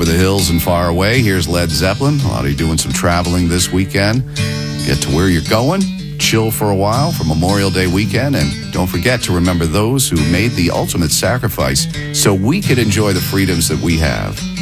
the hills and far away. Here's Led Zeppelin. A lot of you doing some traveling this weekend. Get to where you're going, chill for a while for Memorial Day weekend, and don't forget to remember those who made the ultimate sacrifice so we could enjoy the freedoms that we have.